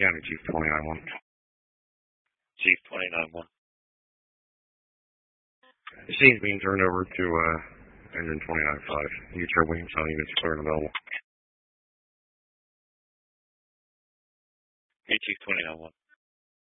County, Chief 29-1. Chief 29-1. Machine's being turned over to engine 29-5. You Chair Williams, how units clear and available. Hey, Chief 29-1.